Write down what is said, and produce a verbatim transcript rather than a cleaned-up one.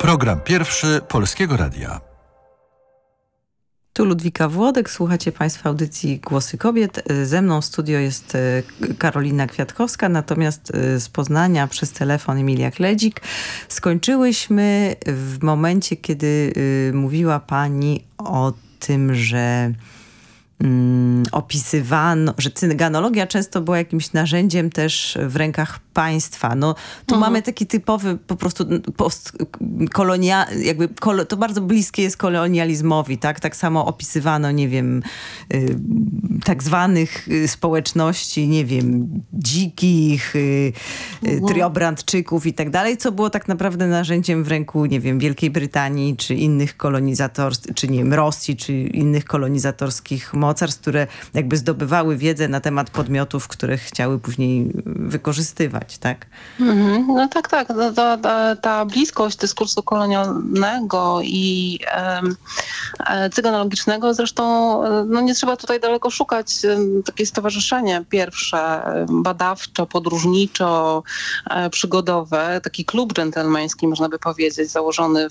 Program pierwszy Polskiego Radia. Tu Ludwika Włodek, słuchacie Państwo audycji Głosy Kobiet. Ze mną w studio jest Karolina Kwiatkowska, natomiast z Poznania przez telefon Emilia Kledzik. Skończyłyśmy w momencie, kiedy mówiła Pani o tym, że mm, opisywano, że cyganologia często była jakimś narzędziem też w rękach państwa. No, tu mhm. mamy taki typowy po prostu postkolonia, jakby kolo, to bardzo bliskie jest kolonializmowi, tak? Tak samo opisywano, nie wiem, y, tak zwanych y, społeczności, nie wiem, dzikich, y, mhm. triobrandczyków i tak dalej, co było tak naprawdę narzędziem w ręku, nie wiem, Wielkiej Brytanii, czy innych kolonizatorskich, czy nie wiem, Rosji, czy innych kolonizatorskich mocarstw, które jakby zdobywały wiedzę na temat podmiotów, które chciały później wykorzystywać. Tak? Mm-hmm. No tak, tak. Ta, ta, ta bliskość dyskursu kolonialnego i e, cyganologicznego, zresztą no nie trzeba tutaj daleko szukać. Takie stowarzyszenie pierwsze, badawczo, podróżniczo, e, przygodowe, taki klub dżentelmeński, można by powiedzieć, założony